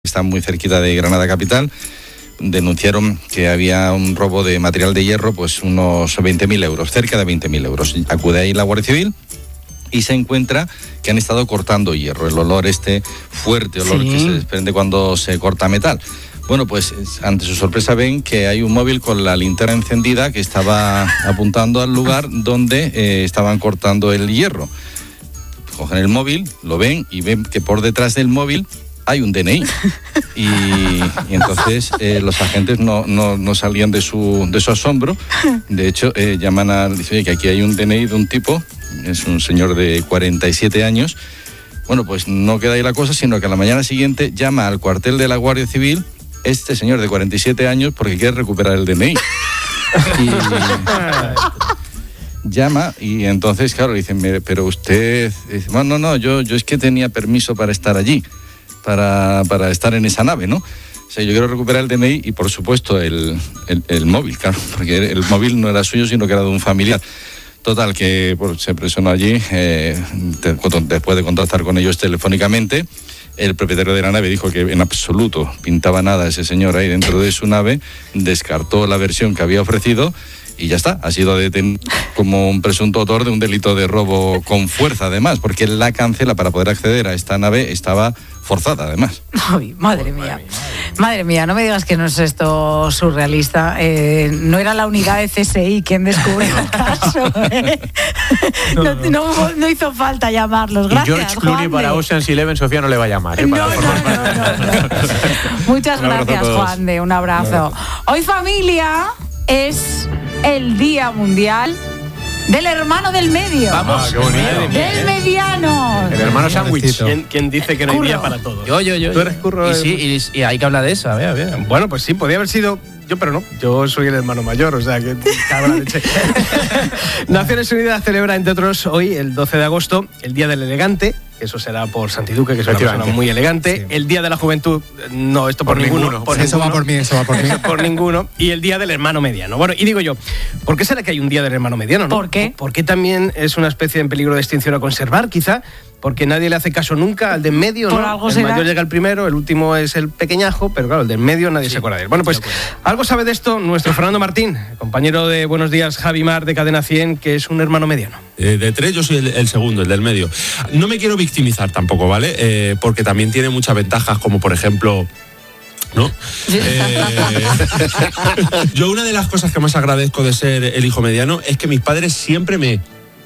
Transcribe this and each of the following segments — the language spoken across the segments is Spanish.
está muy cerquita de Granada capital, denunciaron que había un robo de material de hierro, pues unos 20.000 euros, cerca de 20.000 euros. Acude ahí la Guardia Civil y se encuentra que han estado cortando hierro, el olor fuerte olor que se desprende cuando se corta metal. Bueno, pues ante su sorpresa ven que hay un móvil con la linterna encendida que estaba apuntando al lugar donde estaban cortando el hierro. Cogen el móvil, lo ven y ven que por detrás del móvil hay un DNI. Y entonces los agentes no salían de su asombro. De hecho, llaman dicen, oye, que aquí hay un DNI de un tipo, es un señor de 47 años. Bueno, pues no queda ahí la cosa, sino que a la mañana siguiente llama al cuartel de la Guardia Civil este señor de 47 años porque quiere recuperar el DNI. Y llama y entonces, claro, dicen, pero usted... Bueno, no, yo es que tenía permiso para estar allí, para estar en esa nave, ¿no? O sea, yo quiero recuperar el DNI y, por supuesto, el móvil, claro, porque el móvil no era suyo, sino que era de un familiar. Total, que se presionó allí, después de contactar con ellos telefónicamente. El propietario de la nave dijo que en absoluto pintaba nada ese señor ahí dentro de su nave, descartó la versión que había ofrecido y ya está, ha sido detenido como un presunto autor de un delito de robo con fuerza, además, porque la cancela para poder acceder a esta nave estaba forzada, además. Ay, madre mía. Madre mía, no me digas que no es esto surrealista. No era la unidad de CSI quien descubrió el caso. No hizo falta llamarlos. Gracias, y George Clooney para Ocean's Eleven, Sofía no le va a llamar. No. Muchas gracias, Juan de. Un abrazo. Hoy, familia, es el Día Mundial del hermano del medio. Vamos, qué bonito. Del mediano. El hermano sándwich. ¿Quién dice que no hay día para todo? Yo. ¿Tú eres Curro? Y hay que hablar de eso, a ver. Bueno, pues sí, podía haber sido yo, pero no. Yo soy el hermano mayor, o sea que cabra leche. Naciones Unidas celebra, entre otros, hoy, el 12 de agosto, el Día del Elegante. Eso será por Santiduque, que es una persona muy elegante. Sí. El Día de la Juventud, no, esto por ninguno. Eso va por mí. Por ninguno. Y el Día del Hermano Mediano. Bueno, y digo yo, ¿por qué será que hay un Día del Hermano Mediano? ¿No? ¿Por qué? Porque también es una especie en peligro de extinción a conservar, quizá. Porque nadie le hace caso nunca al de en medio, por ¿no? Algo el será. mayor llega el primero, el último es el pequeñajo, pero claro, el de en medio nadie se acuerda de él. Bueno, pues algo sabe de esto nuestro Fernando Martín, compañero de Buenos Días, Javi Mar, de Cadena 100, que es un hermano mediano. De tres, yo soy el segundo, el del medio. No me quiero victimizar tampoco, ¿vale? Porque también tiene muchas ventajas, como por ejemplo... ¿no? Yo una de las cosas que más agradezco de ser el hijo mediano es que mis padres siempre me...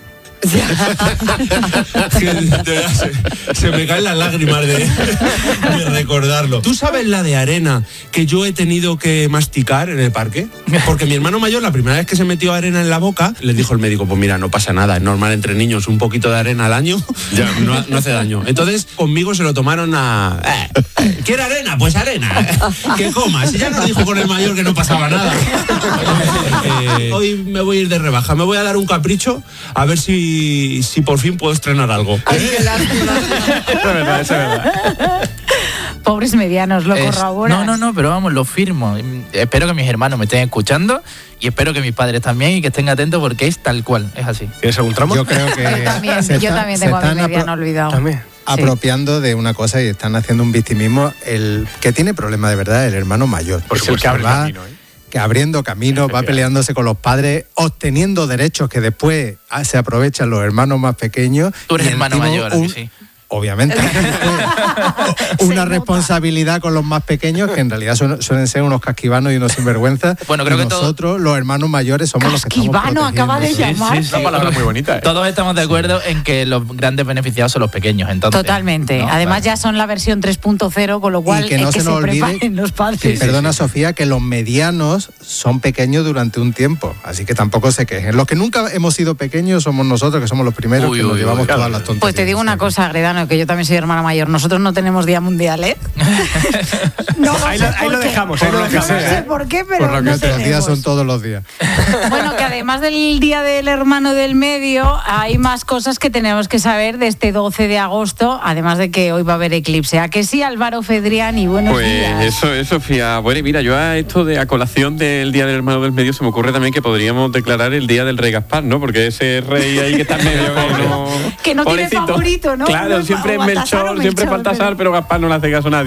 se me caen las lágrimas de recordarlo. ¿Tú sabes la de arena que yo he tenido que masticar en el parque? Porque mi hermano mayor, la primera vez que se metió arena en la boca, le dijo el médico, pues mira, no pasa nada, es normal entre niños, un poquito de arena al año no hace daño. Entonces conmigo se lo tomaron a... ¿Quiere arena? Pues arena. Que comas. Y ya nos dijo con el mayor que no pasaba nada. Hoy me voy a ir de rebaja, me voy a dar un capricho a ver si por fin puedo estrenar algo. Ay, qué lástima. Es verdad. Pobres medianos, lo corroboran. No, pero vamos, lo firmo. Espero que mis hermanos me estén escuchando y espero que mis padres también y que estén atentos porque es tal cual, es así. ¿Tienes algún tramo? Yo creo que yo también tengo a mi mediano olvidado. También. Apropiando de una cosa y están haciendo un victimismo. El que tiene problema de verdad es el hermano mayor. Porque el que abre camino, que abriendo camino, va peleándose con los padres, obteniendo derechos que después se aprovechan los hermanos más pequeños. Tú eres hermano mayor, sí. Obviamente. Una responsabilidad con los más pequeños que en realidad suelen ser unos casquivanos y unos sinvergüenzas. Bueno, creo que nosotros, los hermanos mayores, somos los que estamos Casquivano acaba de llamar. Una palabra muy bonita. Todos estamos de acuerdo en que los grandes beneficiados son los pequeños, entonces. Totalmente. ¿No? Además ya son la versión 3.0, con lo cual y que no se nos olvide, los padres. Perdona, Sofía, que los medianos son pequeños durante un tiempo, así que tampoco se quejen. Los que nunca hemos sido pequeños somos nosotros, que somos los primeros que nos llevamos todas las tonterías. Pues te digo una cosa, Gredano, que yo también soy hermana mayor. Nosotros no tenemos día mundial, ¿eh? Ahí lo dejamos. No sé por qué, pero por lo que los días son todos los días. Bueno, que además del Día del Hermano del Medio, hay más cosas que tenemos que saber de este 12 de agosto, además de que hoy va a haber eclipse. ¿A que sí, Álvaro Fedriani? Buenos días. Pues eso, Sofía. Bueno, y mira, yo a esto de a colación del Día del Hermano del Medio se me ocurre también que podríamos declarar el Día del Rey Gaspar, ¿no? Porque ese rey ahí que está medio... que no tiene favorito, ¿no? Claro, siempre es Melchor, siempre Baltasar, pero Gaspar no le hace caso a nadie.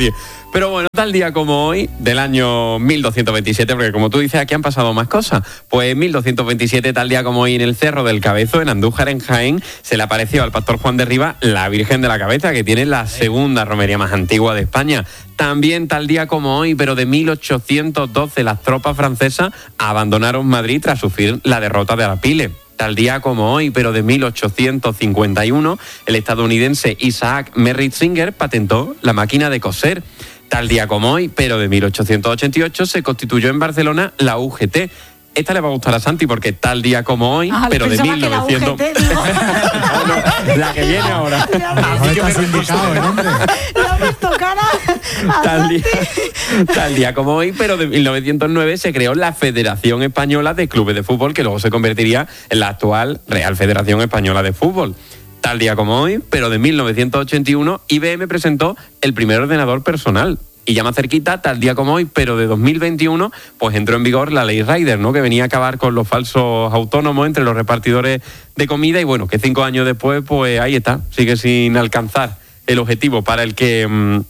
Pero bueno, tal día como hoy, del año 1227, porque como tú dices, aquí han pasado más cosas. Pues en 1227, tal día como hoy, en el Cerro del Cabezo, en Andújar, en Jaén, se le apareció al pastor Juan de Rivas la Virgen de la Cabeza, que tiene la segunda romería más antigua de España. También tal día como hoy, pero de 1812, las tropas francesas abandonaron Madrid tras sufrir la derrota de Arapile. Tal día como hoy, pero de 1851, el estadounidense Isaac Merritt Singer patentó la máquina de coser. Tal día como hoy, pero de 1888, se constituyó en Barcelona la UGT. Esta le va a gustar a Santi porque tal día como hoy, pero de 1900... la que viene ahora. Tal día como hoy, pero de 1909 se creó la Federación Española de Clubes de Fútbol, que luego se convertiría en la actual Real Federación Española de Fútbol. Tal día como hoy, pero de 1981, IBM presentó el primer ordenador personal. Y ya más cerquita, tal día como hoy, pero de 2021, pues entró en vigor la ley Rider, ¿no? Que venía a acabar con los falsos autónomos entre los repartidores de comida y bueno, que 5 años después, pues ahí está, sigue sin alcanzar el objetivo para el que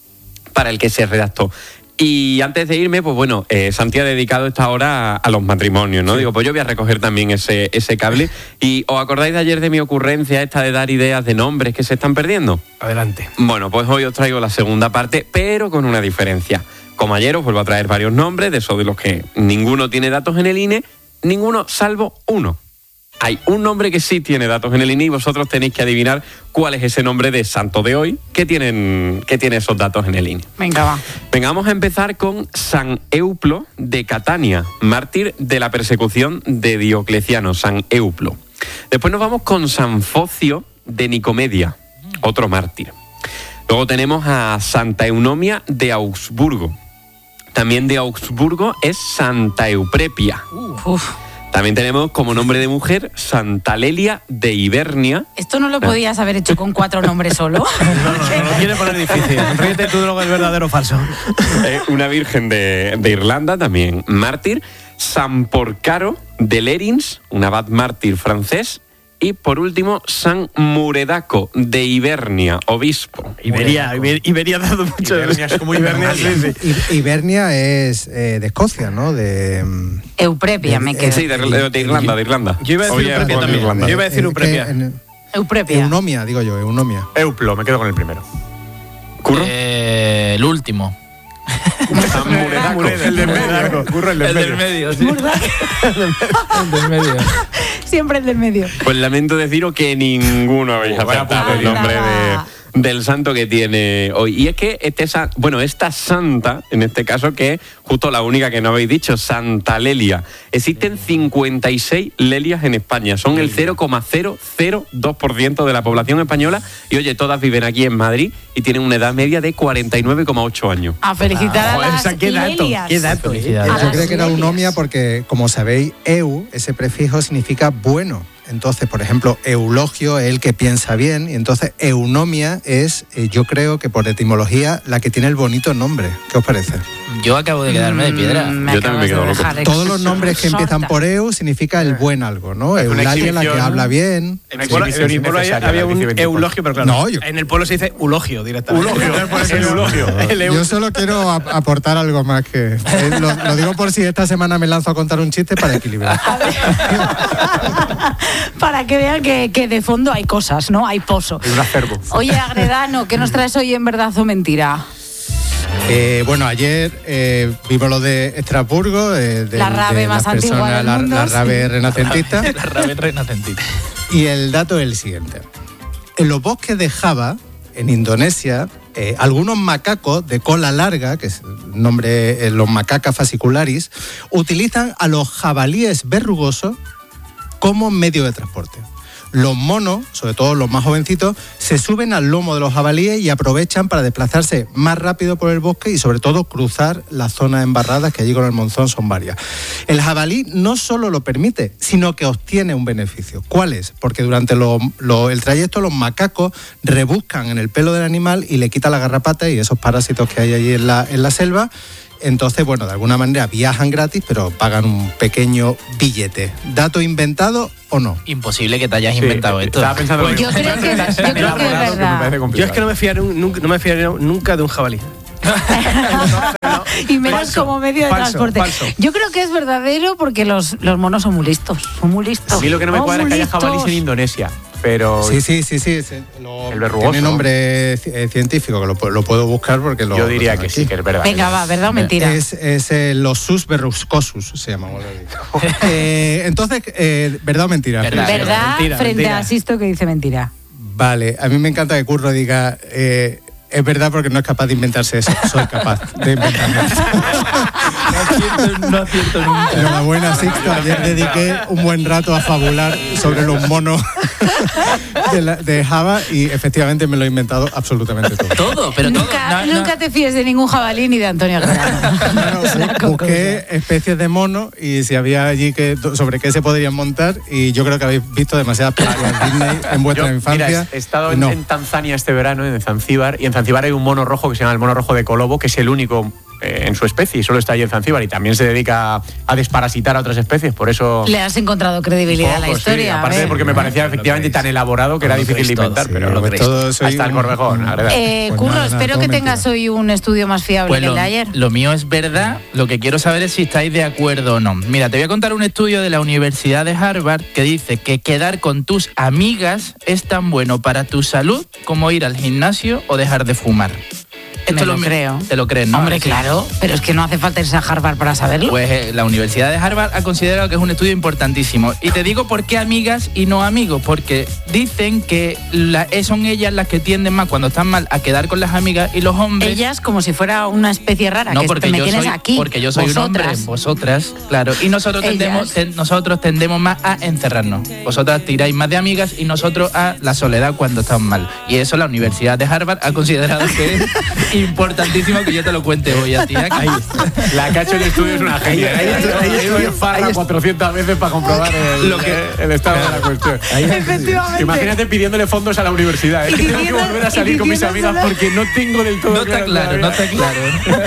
se redactó. Y antes de irme, pues bueno, Santi ha dedicado esta hora a los matrimonios, ¿no? Sí. Digo, pues yo voy a recoger también ese cable. ¿Y os acordáis de ayer de mi ocurrencia esta de dar ideas de nombres que se están perdiendo? Adelante. Bueno, pues hoy os traigo la segunda parte, pero con una diferencia. Como ayer os vuelvo a traer varios nombres, de esos de los que ninguno tiene datos en el INE, ninguno salvo uno. Hay un nombre que sí tiene datos en el INE y vosotros tenéis que adivinar cuál es ese nombre de santo de hoy que tiene esos datos en el INE. Venga, va. Venga, vamos a empezar con San Euplo de Catania, mártir de la persecución de Diocleciano, San Euplo. Después nos vamos con San Focio de Nicomedia, otro mártir. Luego tenemos a Santa Eunomia de Augsburgo. También de Augsburgo es Santa Euprepia. También tenemos como nombre de mujer Santa Lelia de Ibernia. Esto no lo podías haber hecho con 4 nombres solo. No quiere poner difícil. Ríete tú de lo que es verdadero o falso. Una virgen de Irlanda, también mártir. San Porcaro de Lerins, un abad mártir francés. Y por último, San Muredaco de Ibernia, obispo. Iberia ha dado mucho de Ibernia, es como Ibernia. Ibernia es de Escocia, ¿no? De Euprepia, me quedo. Sí, de Irlanda. Yo iba a decir Euprepia también. Yo iba a decir Euprepia. Euprepia. Eunomia, digo yo, Eunomia. Euplo, me quedo con el primero. ¿Curro? El último. San Muredaco. El del medio. Curro, el del medio. Sí. El del medio. Siempre el del medio. Pues lamento deciros que ninguno habéis acertado el nombre del santo que tiene hoy. Y es que esta santa, en este caso, que es justo la única que no habéis dicho, Santa Lelia. Existen 56 Lelias en España. Son el 0,002% de la población española. Y oye, todas viven aquí en Madrid y tienen una edad media de 49,8 años. A felicitar a las Lelias. Qué dato. Yo creo que era Eunomia porque, como sabéis, ese prefijo significa bueno. Entonces, por ejemplo, eulogio es el que piensa bien, y entonces eunomia es, yo creo que por etimología, la que tiene el bonito nombre. ¿Qué os parece? Yo acabo de quedarme de piedra. Yo también me quedo loco. Todos los nombres que empiezan por eu significa el buen algo, ¿no? Eulalia, la que habla bien. En el pueblo había un eulogio, pero claro, no, en el pueblo se dice eulogio directamente. Yo solo quiero aportar algo más que... lo digo por si esta semana me lanzo a contar un chiste para equilibrar. Para que vean que de fondo hay cosas, ¿no? Hay pozo. Es un acervo. Oye, Agredano, ¿qué nos traes hoy en verdad o mentira? Bueno, ayer vimos lo de Estrasburgo, la rave más antigua del mundo. La rave renacentista. La rave renacentista. Y el dato es el siguiente. En los bosques de Java, en Indonesia, algunos macacos de cola larga, que es el nombre, los macacas fascicularis, utilizan a los jabalíes verrugosos como medio de transporte. Los monos, sobre todo los más jovencitos, se suben al lomo de los jabalíes y aprovechan para desplazarse más rápido por el bosque y sobre todo cruzar las zonas embarradas, que allí con el monzón son varias. El jabalí no solo lo permite, sino que obtiene un beneficio. ¿Cuál es? Porque durante el trayecto los macacos rebuscan en el pelo del animal y le quitan la garrapata y esos parásitos que hay allí en la selva. Entonces, bueno, de alguna manera viajan gratis, pero pagan un pequeño billete. ¿Dato inventado o no? Imposible que te hayas inventado esto. Estaba pensando Yo creo que es verdad. Yo es que no me fiaré nunca de un jabalí. Y menos Falso, como medio de falso, transporte. falso. Yo creo que es verdadero porque los monos son muy listos. Son muy listos. A mí lo que no me Son cuadra es muy que haya jabalís en listos. Indonesia. Pero Sí. El verrugoso. Tiene nombre científico, que lo puedo buscar porque lo. yo diría lo que tengo sí, aquí. que es verdad. Venga, va, ¿verdad o mentira? Es los sus verrucosus, se llama. Entonces, ¿verdad o mentira? Verdad. ¿Verdad? mentira, frente mentira. a Sisto que dice mentira. Vale, a mí me encanta que Curro diga, es verdad porque no es capaz de inventarse eso, soy capaz de inventarme eso. No acierto nunca. Enhorabuena, Sixto, ayer dediqué un buen rato a fabular sobre los monos de Java y efectivamente me lo he inventado absolutamente todo. Todo, pero todo. Nunca te fíes de ningún jabalí ni de Antonio Grano. Busqué especies de monos y si había allí sobre qué se podrían montar y yo creo que habéis visto demasiadas películas Disney en vuestra infancia. Mira, he estado y no. en Tanzania este verano, en Zanzíbar, y en Zanzíbar hay un mono rojo que se llama el mono rojo de Colombo, que es el único en su especie y solo está allí en Zanzíbar, y también se dedica a desparasitar a otras especies, por eso... Le has encontrado credibilidad a la Poco, sí, historia. a aparte ver. de porque me parecía efectivamente tan elaborado que era difícil de inventar, Sí, pero lo creéis todo, soy hasta el un- corvejón, la verdad. Pues Curro, nada, espero todo que mentira. tengas hoy un estudio más fiable Pues que el de ayer. lo mío es verdad, lo que quiero saber es si estáis de acuerdo o no. Mira, te voy a contar un estudio de la Universidad de Harvard que dice que quedar con tus amigas es tan bueno para tu salud como ir al gimnasio o dejar de fumar. Me lo creo. ¿Te lo crees, no? Hombre, Sí. claro, pero es que no hace falta irse a Harvard para saberlo. Pues la Universidad de Harvard ha considerado que es un estudio importantísimo. Y te digo por qué amigas y no amigos, porque dicen que son ellas las que tienden más cuando están mal a quedar con las amigas y los hombres... Ellas como si fuera una especie rara, No, que porque me yo tienes soy, aquí. porque yo soy un hombre, vosotras, claro. Y nosotros Ellas. nosotros tendemos más a encerrarnos. Vosotras tiráis más de amigas y nosotros a la soledad cuando estamos mal. Y eso la Universidad de Harvard ha considerado que es importantísimo que yo te lo cuente hoy a ti. Ahí. La que ha hecho el estudio es una genia. Ahí ido en farra 400 veces para comprobar el estado de la cuestión. Efectivamente. Imagínate pidiéndole fondos a la universidad. Y Tengo que volver a salir con mis amigas porque no tengo del todo No está claro, no está claro.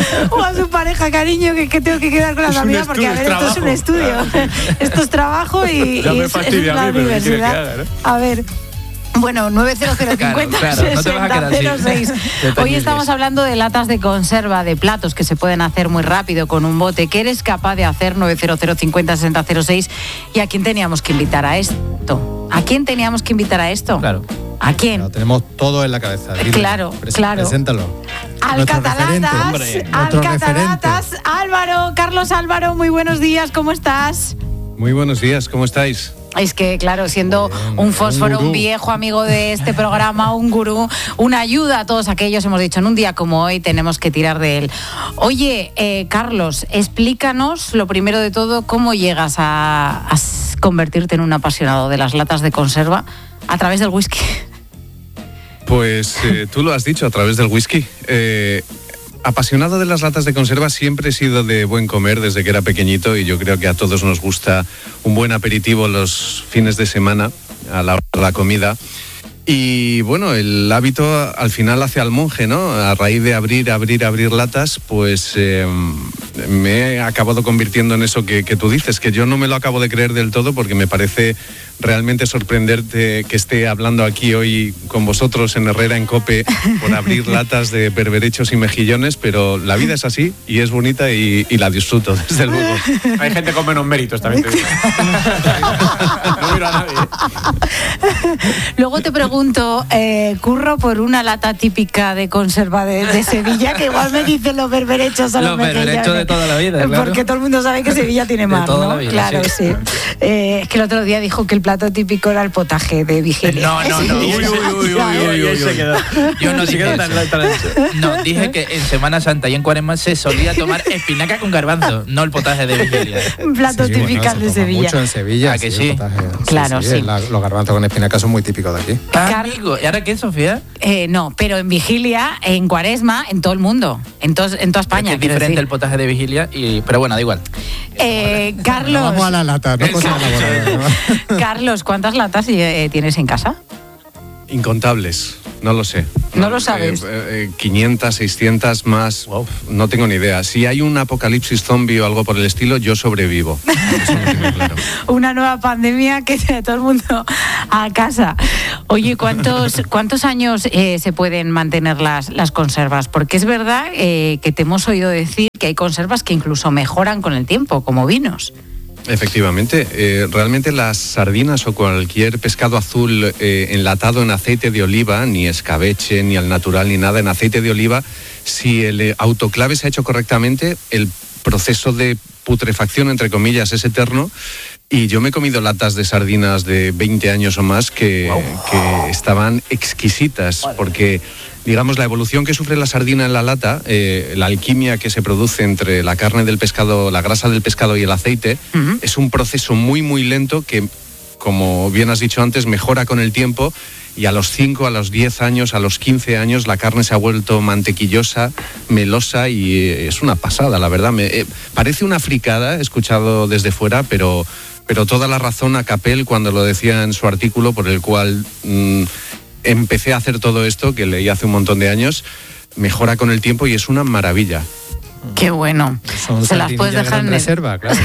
O a su pareja, cariño, que tengo que quedar con las Es un amigas porque, a ver, estudio, esto es un estudio. Esto es trabajo y Ya me es fastidia la a mí, pero ¿qué quiere que universidad. haga, no? A ver. Bueno, 90050 Claro, no te vas a quedar así. 6006. Hoy estamos hablando de latas de conserva, de platos que se pueden hacer muy rápido con un bote. ¿Qué eres capaz de hacer? 90050 6006. ¿Y a quién teníamos que invitar a esto? ¿A quién teníamos que invitar a esto? Claro. ¿A quién? Lo tenemos todo en la cabeza. Dilo. Claro, claro. Preséntalo. Al Nuestro referente, Catalatas, hombre. al Nuestro Catalatas, Álvaro, Carlos Álvaro, muy buenos días, ¿cómo estás? Muy buenos días, ¿cómo estáis? Es que, claro, siendo un fósforo, un viejo amigo de este programa, un gurú, una ayuda a todos aquellos, hemos dicho, en un día como hoy tenemos que tirar de él. Oye, Carlos, explícanos, lo primero de todo, cómo llegas a convertirte en un apasionado de las latas de conserva a través del whisky. Pues tú lo has dicho, a través del whisky. Apasionado de las latas de conserva, siempre he sido de buen comer desde que era pequeñito y yo creo que a todos nos gusta un buen aperitivo los fines de semana, a la hora de la comida. Y bueno, el hábito al final hace al monje, ¿no? A raíz de abrir latas, pues me he acabado convirtiendo en eso que tú dices, que yo no me lo acabo de creer del todo porque me parece realmente sorprenderte que esté hablando aquí hoy con vosotros en Herrera en COPE por abrir latas de berberechos y mejillones, pero la vida es así y es bonita y la disfruto, desde luego. Hay gente con menos méritos también. Te digo. No miro a nadie. Luego te pregunto, Curro, por una lata típica de conserva de Sevilla, que igual me dicen los berberechos a los berberechos de toda la vida, claro. Porque todo el mundo sabe que Sevilla tiene mar, toda ¿no? la vida, Claro, sí. sí. Es que el otro día dijo que el plato típico era el potaje de vigilia. No. Yo no dije eso. No, dije que en Semana Santa y en Cuaresma se solía tomar espinaca con garbanzo, no el potaje de vigilia. Platos Sí, típicos bueno, de se toma Sevilla. mucho en Sevilla. ¿A que el sí? potaje. Claro, sí. Los garbanzos con espinaca son muy típicos de aquí. Amigo, ¿y ahora qué, Sofía? No, pero en vigilia, en Cuaresma, en todo el mundo, en toda España. Es quiero diferente decir. el potaje de vigilia, pero bueno, da igual. Carlos, Vamos a la lata, no cosas elaboradas, ¿no? Carlos, ¿cuántas latas tienes en casa? Incontables, no lo sé. No lo sabes. 500, 600 más, no tengo ni idea. Si hay un apocalipsis zombie o algo por el estilo, yo sobrevivo. Eso lo tengo claro. Una nueva pandemia que sea todo el mundo a casa. Oye, ¿cuántos años se pueden mantener las conservas? Porque es verdad que te hemos oído decir que hay conservas que incluso mejoran con el tiempo, como vinos. Efectivamente, realmente las sardinas o cualquier pescado azul enlatado en aceite de oliva, ni escabeche, ni al natural, ni nada, en aceite de oliva, si el autoclave se ha hecho correctamente, el proceso de putrefacción, entre comillas, es eterno. Y yo me he comido latas de sardinas de 20 años o más que estaban exquisitas, porque, digamos, la evolución que sufre la sardina en la lata, la alquimia que se produce entre la carne del pescado, la grasa del pescado y el aceite, es un proceso muy, muy lento que, como bien has dicho antes, mejora con el tiempo. Y a los 5, a los 10 años, a los 15 años, la carne se ha vuelto mantequillosa, melosa y es una pasada, la verdad. Parece una fricada, he escuchado desde fuera, pero toda la razón a Capel cuando lo decía en su artículo, por el cual empecé a hacer todo esto, que leí hace un montón de años, mejora con el tiempo y es una maravilla. Qué bueno. Se las puedes dejar en reserva, claro.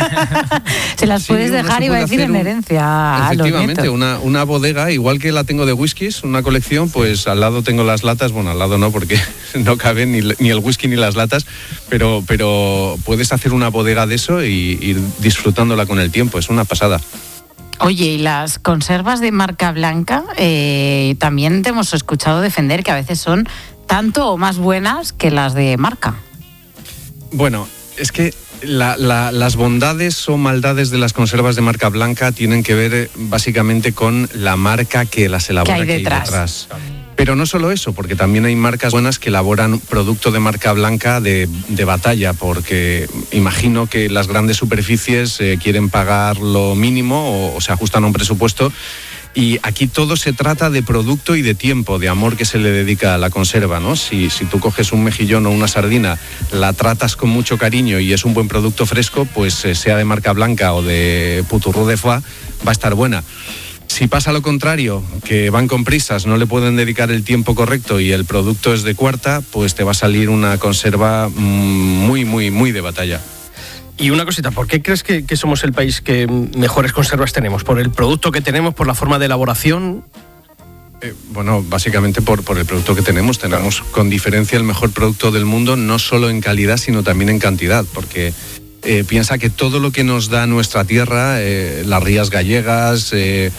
Se las puedes dejar, iba a decir, en herencia a los efectivamente, nietos. una bodega, igual que la tengo de whiskies, una colección, pues al lado tengo las latas, bueno, al lado no, porque no caben ni el whisky ni las latas, pero puedes hacer una bodega de eso y ir disfrutándola con el tiempo, es una pasada. Oye, y las conservas de marca blanca, también te hemos escuchado defender que a veces son tanto o más buenas que las de marca. Bueno, es que las bondades o maldades de las conservas de marca blanca tienen que ver básicamente con la marca que las elabora, que hay detrás. Pero no solo eso, porque también hay marcas buenas que elaboran producto de marca blanca de batalla, porque imagino que las grandes superficies quieren pagar lo mínimo o se ajustan a un presupuesto. Y aquí todo se trata de producto y de tiempo, de amor que se le dedica a la conserva, ¿no? Si tú coges un mejillón o una sardina, la tratas con mucho cariño y es un buen producto fresco, pues sea de marca blanca o de Puturro de Foix, va a estar buena. Si pasa lo contrario, que van con prisas, no le pueden dedicar el tiempo correcto y el producto es de cuarta, pues te va a salir una conserva muy, muy, muy de batalla. Y una cosita, ¿por qué crees que somos el país que mejores conservas tenemos? ¿Por el producto que tenemos, por la forma de elaboración? Bueno, básicamente por el producto que tenemos. Tenemos con diferencia el mejor producto del mundo, no solo en calidad, sino también en cantidad, porque piensa que todo lo que nos da nuestra tierra, las rías gallegas,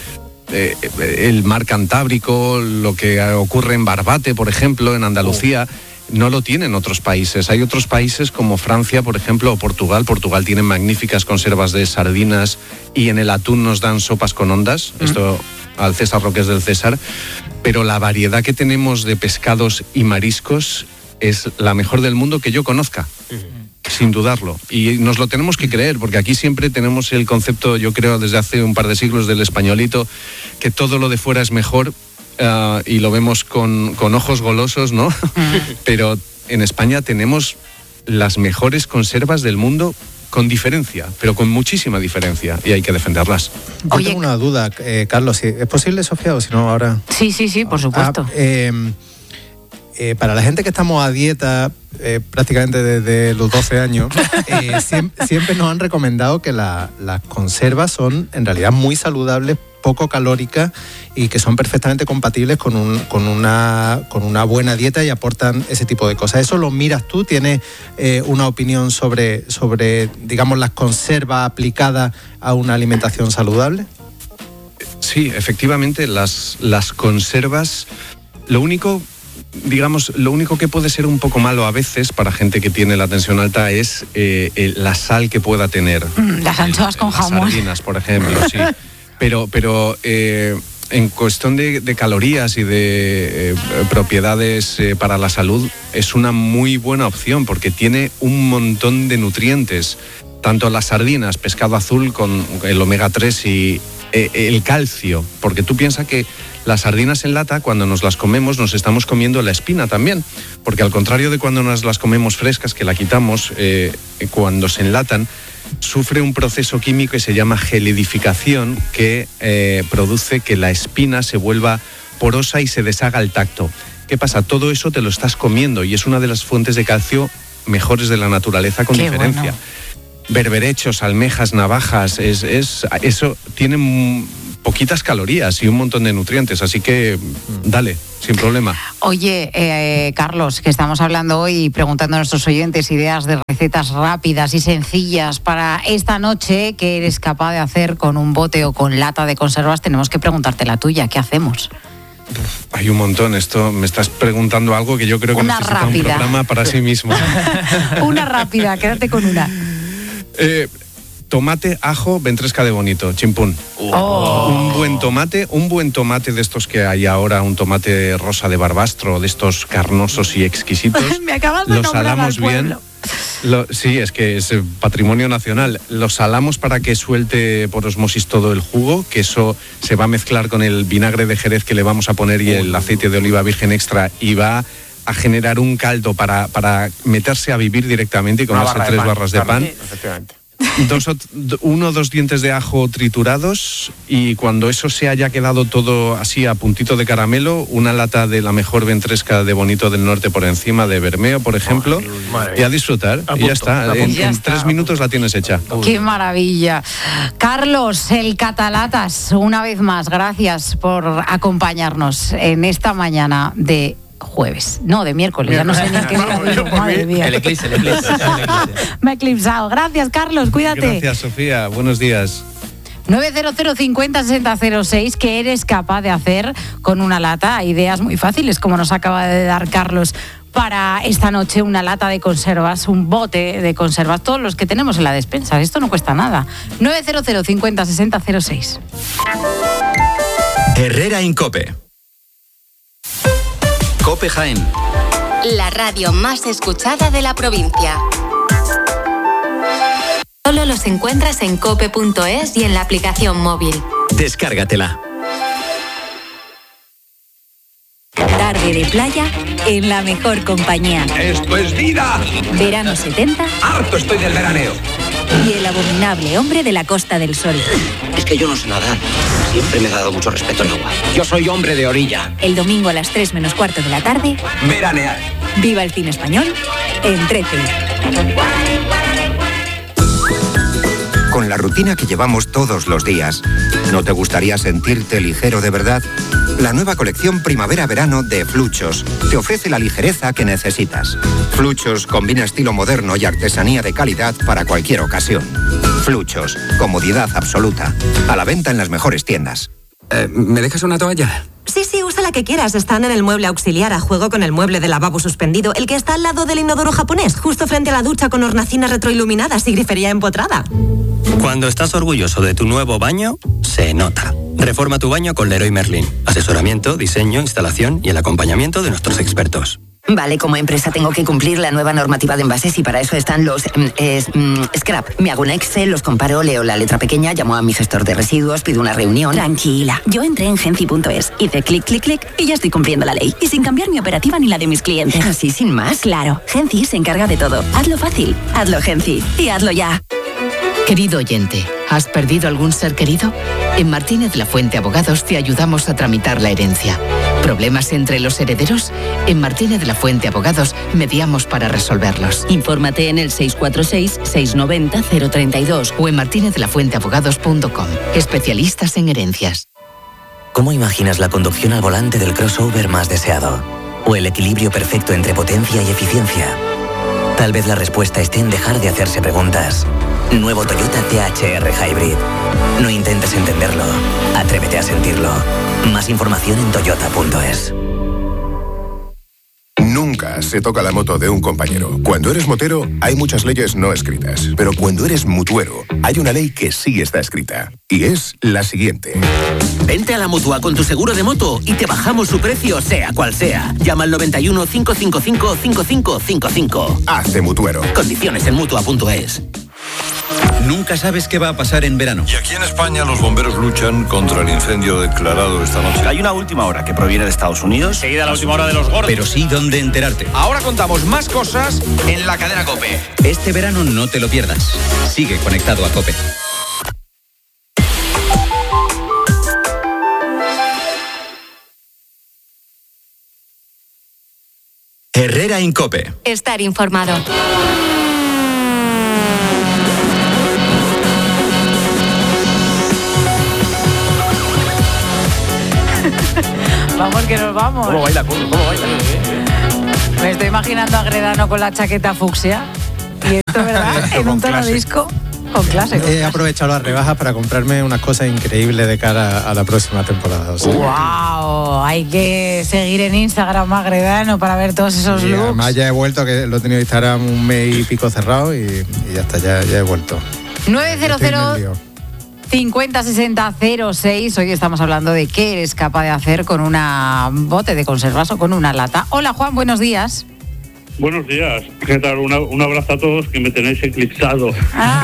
el mar Cantábrico, lo que ocurre en Barbate, por ejemplo, en Andalucía, no lo tienen otros países. Hay otros países como Francia, por ejemplo, o Portugal. Portugal tiene magníficas conservas de sardinas y en el atún nos dan sopas con ondas. Esto al César lo que es del César. Pero la variedad que tenemos de pescados y mariscos es la mejor del mundo que yo conozca. Sin dudarlo. Y nos lo tenemos que creer, porque aquí siempre tenemos el concepto, yo creo, desde hace un par de siglos del españolito, que todo lo de fuera es mejor. Y lo vemos con ojos golosos, ¿no? Pero en España tenemos las mejores conservas del mundo con diferencia, pero con muchísima diferencia, y hay que defenderlas. Yo tengo una duda, Carlos, ¿es posible, Sofía, o si no ahora? Sí, por supuesto. Para la gente que estamos a dieta prácticamente desde los 12 años, siempre nos han recomendado que las conservas son en realidad muy saludables, poco calóricas y que son perfectamente compatibles con una buena dieta y aportan ese tipo de cosas. ¿Eso lo miras tú? ¿Tienes una opinión sobre, digamos, las conservas aplicadas a una alimentación saludable? Sí, efectivamente, las conservas, lo único que puede ser un poco malo a veces para gente que tiene la tensión alta es la sal que pueda tener. Las anchoas con jamón. Las sardinas, por ejemplo, sí. Pero en cuestión de calorías y de propiedades para la salud, es una muy buena opción porque tiene un montón de nutrientes. Tanto las sardinas, pescado azul con el omega 3 y el calcio, porque tú piensas que las sardinas en lata, cuando nos las comemos, nos estamos comiendo la espina también, porque al contrario de cuando nos las comemos frescas, que la quitamos, cuando se enlatan, sufre un proceso químico que se llama gelidificación, que produce que la espina se vuelva porosa y se deshaga al tacto. ¿Qué pasa? Todo eso te lo estás comiendo y es una de las fuentes de calcio mejores de la naturaleza con diferencia. Bueno. Berberechos, almejas, navajas, eso tiene poquitas calorías y un montón de nutrientes, así que dale, sin problema. Oye, Carlos, que estamos hablando hoy y preguntando a nuestros oyentes ideas de recetas rápidas y sencillas para esta noche, ¿qué eres capaz de hacer con un bote o con lata de conservas? Tenemos que preguntarte la tuya, ¿qué hacemos? Hay un montón, esto me estás preguntando algo que yo creo que necesita un programa para sí mismo. Una rápida, quédate con una. Tomate, ajo, ventresca de bonito, chimpún. Un buen tomate de estos que hay ahora, un tomate rosa de barbastro, de estos carnosos y exquisitos. Me acabas de los salamos bien. Sí, es que es patrimonio nacional. Los salamos para que suelte por osmosis todo el jugo, que eso se va a mezclar con el vinagre de Jerez que le vamos a poner y el aceite de oliva virgen extra y va a generar un caldo para meterse a vivir directamente y comerse 3 barras de pan. Efectivamente. 1 o 2 dientes de ajo triturados y cuando eso se haya quedado todo así a puntito de caramelo, una lata de la mejor ventresca de Bonito del Norte por encima de Bermeo, por ejemplo, y a disfrutar. Y ya está, en 3 minutos la tienes hecha. ¡Qué maravilla! Carlos, el Catalatas, una vez más, gracias por acompañarnos en esta mañana de jueves, no, de miércoles, ya no sé ni qué día. Madre mía. El eclipse. Me he eclipsado. Gracias, Carlos, cuídate. Gracias, Sofía, buenos días. 900 50 60 06, ¿qué eres capaz de hacer con una lata? Ideas muy fáciles, como nos acaba de dar Carlos, para esta noche, una lata de conservas, un bote de conservas, todos los que tenemos en la despensa. Esto no cuesta nada. 900 50 60 06. Herrera Incope. Cope Jaén. La radio más escuchada de la provincia. Solo los encuentras en cope.es y en la aplicación móvil. Descárgatela. Tarde de playa en la mejor compañía. ¡Esto es vida! Verano 70. ¡Harto estoy del veraneo! Y el abominable hombre de la Costa del Sol. Es que yo no sé nadar. Siempre me ha dado mucho respeto el agua. Yo soy hombre de orilla. El domingo a las 3 menos cuarto de la tarde. Veranear. Viva el cine español en 13. Con la rutina que llevamos todos los días, ¿no te gustaría sentirte ligero de verdad? La nueva colección Primavera-Verano de Fluchos te ofrece la ligereza que necesitas. Fluchos combina estilo moderno y artesanía de calidad para cualquier ocasión. Fluchos, comodidad absoluta. A la venta en las mejores tiendas. ¿Me dejas una toalla? Sí, usa la que quieras. Están en el mueble auxiliar a juego con el mueble de lavabo suspendido, el que está al lado del inodoro japonés, justo frente a la ducha con hornacinas retroiluminadas y grifería empotrada. Cuando estás orgulloso de tu nuevo baño, se nota. Reforma tu baño con Leroy Merlin. Asesoramiento, diseño, instalación y el acompañamiento de nuestros expertos. Vale, como empresa tengo que cumplir la nueva normativa de envases y para eso están los scrap. Me hago un Excel, los comparo, leo la letra pequeña, llamo a mi gestor de residuos, pido una reunión. Tranquila, yo entré en Genci.es, hice clic, clic, clic y ya estoy cumpliendo la ley. Y sin cambiar mi operativa ni la de mis clientes. ¿Así sin más? Claro, Genci se encarga de todo. Hazlo fácil, hazlo Genci y hazlo ya. Querido oyente, ¿has perdido algún ser querido? En Martínez La Fuente Abogados te ayudamos a tramitar la herencia. ¿Problemas entre los herederos? En Martínez La Fuente Abogados mediamos para resolverlos. Infórmate en el 646-690-032 o en martinezlafuenteabogados.com. Especialistas en herencias. ¿Cómo imaginas la conducción al volante del crossover más deseado? ¿O el equilibrio perfecto entre potencia y eficiencia? Tal vez la respuesta esté en dejar de hacerse preguntas. Nuevo Toyota THR Hybrid. No intentes entenderlo. Atrévete a sentirlo. Más información en toyota.es. Nunca se toca la moto de un compañero. Cuando eres motero, hay muchas leyes no escritas. Pero cuando eres mutuero, hay una ley que sí está escrita. Y es la siguiente. Vente a la Mutua con tu seguro de moto y te bajamos su precio, sea cual sea. Llama al 91 555 5555. Hazte mutuero. Condiciones en Mutua.es. Nunca sabes qué va a pasar en verano. Y aquí en España los bomberos luchan contra el incendio declarado esta noche. Hay una última hora que proviene de Estados Unidos. Seguida la última hora de los gordos. Pero sí dónde enterarte. Ahora contamos más cosas en la cadena COPE. Este verano no te lo pierdas. Sigue conectado a COPE. Herrera Incope. Estar informado. Vamos que nos vamos. ¿Cómo baila? ¿Cómo baila? Me estoy imaginando a Gredano con la chaqueta fucsia. Y esto, ¿verdad? En un tono disco. Con clase. He aprovechado las rebajas para comprarme unas cosas increíbles de cara a la próxima temporada. O sea, ¡Wow! Hay que seguir en Instagram a Gredano para ver todos esos looks. Además ya he vuelto, que lo he tenido en Instagram un mes y pico cerrado y ya está, ya he vuelto. 900 50 60 06. Hoy estamos hablando de qué eres capaz de hacer con una bote de conservas o con una lata. Hola Juan, buenos días. Buenos días, ¿qué tal? Un abrazo a todos, que me tenéis eclipsado.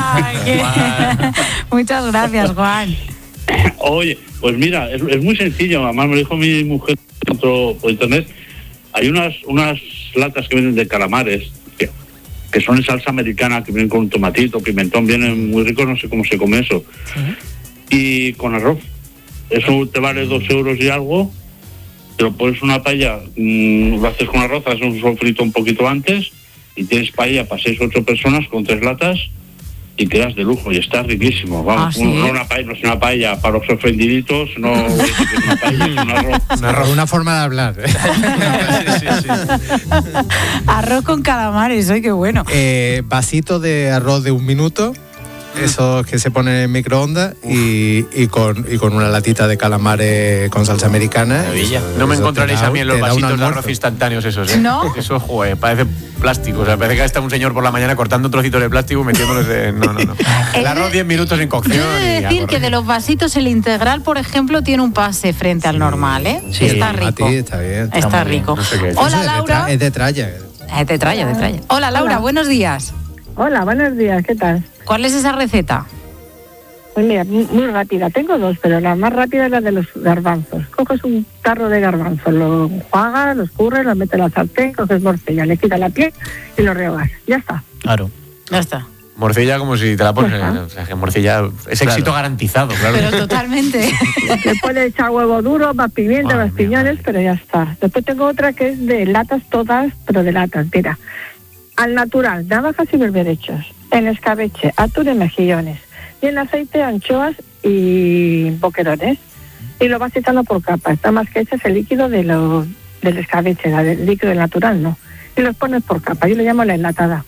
Muchas gracias, Juan. Oye, pues mira, es muy sencillo. Además me dijo mi mujer por internet. Hay unas latas que vienen de calamares que son en salsa americana, que vienen con tomatito, pimentón, vienen muy ricos, no sé cómo se come eso. Y con arroz. Eso te vale 2 euros y algo. Te lo pones una paella, lo haces con arroz, haces un sofrito un poquito antes y tienes paella para 6 o 8 personas con 3 latas y quedas de lujo y está riquísimo. Vamos, ¿sí? no es una paella para los ofendiditos, no es una paella, es un arroz. Una forma de hablar. Sí. Arroz con calamares, ¡ay, qué bueno! Vasito de arroz de 1 minuto. Esos que se ponen en microondas y con una latita de calamares con salsa americana. No me encontraréis a mí en los vasitos de arroz instantáneos esos, ¿eh? ¿No? Eso, joder, parece plástico. O sea, parece que está un señor por la mañana cortando trocitos de plástico y metiéndolos en... No. El arroz 10 minutos en cocción. Quiero decir que de los vasitos el integral, por ejemplo, tiene un pase frente al normal, ¿eh? Sí, está rico. Está bien. Está rico. No sé qué es. Hola, Laura. Es de tralla. Es de tralla. Hola, Laura, Hola. buenos días. Hola, buenos días, ¿qué tal? ¿Cuál es esa receta? Pues mira, muy rápida. Tengo 2, pero la más rápida es la de los garbanzos. Coges un tarro de garbanzos, lo enjuagas, lo escurres, lo metes en la sartén, coges morcilla, le quitas la piel y lo rehogas. Ya está. Claro. Ya está. Morcilla como si te la pones... O sea, que morcilla es éxito garantizado, claro. Pero totalmente. Le puedes echar huevo duro, más pimienta, más piñones, pero ya está. Después tengo otra que es de latas todas, pero de latas. Mira, al natural, navajas y berberechos, en escabeche, atún y mejillones, y en aceite, anchoas y boquerones. Y lo vas echando por capas. Está más que echas el líquido del escabeche, el líquido natural, ¿no? Y los pones por capas. Yo lo llamo la enlatada.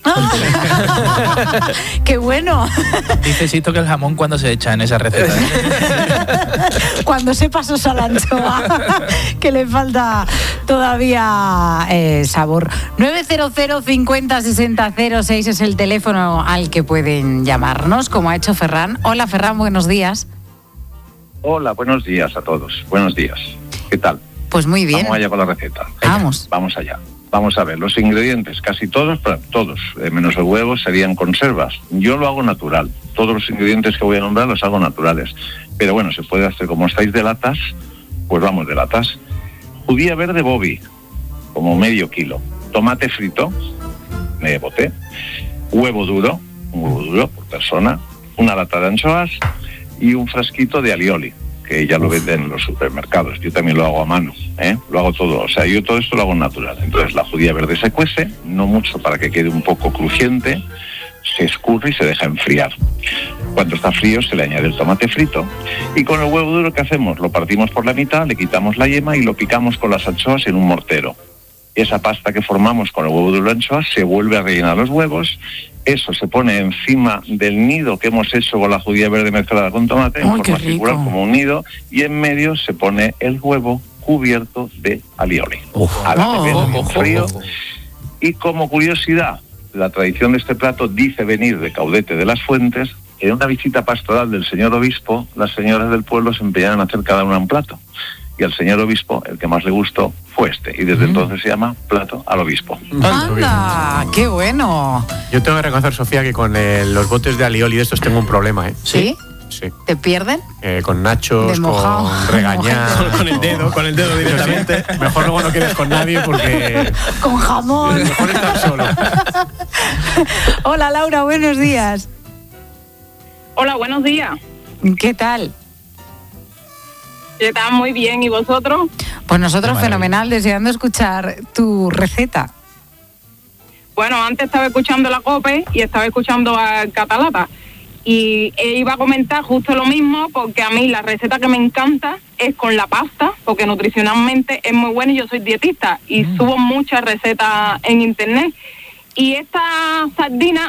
¡Qué bueno! Dice Sisto que el jamón cuando se echa en esa receta. Cuando se pasó a la anchoa, que le falta todavía sabor. 900 50 60 06 es el teléfono al que pueden llamarnos, como ha hecho Ferran. Hola, Ferran, buenos días. Hola, buenos días a todos. Buenos días. ¿Qué tal? Pues muy bien. Vamos allá con la receta. Vamos. Vamos allá. Vamos a ver, los ingredientes, casi todos, menos el huevo, serían conservas. Yo lo hago natural. Todos los ingredientes que voy a nombrar los hago naturales. Pero bueno, se puede hacer, como estáis de latas, pues vamos de latas. Judía verde Bobby, como medio kilo. Tomate frito, medio bote. Un huevo duro por persona. Una lata de anchoas y un frasquito de alioli, que ya lo venden en los supermercados. Yo también lo hago a mano, lo hago todo. O sea, yo todo esto lo hago natural. Entonces la judía verde se cuece, no mucho para que quede un poco crujiente, se escurre y se deja enfriar. Cuando está frío se le añade el tomate frito. Y con el huevo duro, ¿qué hacemos? Lo partimos por la mitad, le quitamos la yema y lo picamos con las anchoas en un mortero. Esa pasta que formamos con el huevo duro de anchoas se vuelve a rellenar los huevos. Eso se pone encima del nido que hemos hecho con la judía verde mezclada con tomate, en forma circular como un nido, y en medio se pone el huevo cubierto de alioli. A la vez bien frío. Y como curiosidad, la tradición de este plato dice venir de Caudete de las Fuentes. En una visita pastoral del señor obispo, las señoras del pueblo se empeñaron a hacer cada una un plato. Y al señor obispo, el que más le gustó fue este. Y desde entonces se llama plato al obispo. ¡Anda! ¡Qué bueno! Yo tengo que reconocer, Sofía, que con los botes de alioli de estos tengo un problema, ¿eh? ¿Sí? Sí. ¿Te pierden? Con nachos, con regañar. Con el dedo directamente. Mejor luego no quedes con nadie porque... Con jamón. Mejor estar solo. Hola, Laura, buenos días. Hola, buenos días. ¿Qué tal? ¿Qué tal? Muy bien. ¿Y vosotros? Pues nosotros fenomenal, deseando escuchar tu receta. Bueno, antes estaba escuchando la COPE y estaba escuchando a Catalata. Y iba a comentar justo lo mismo, porque a mí la receta que me encanta es con la pasta, porque nutricionalmente es muy buena y yo soy dietista y subo muchas recetas en internet. Y esta sardina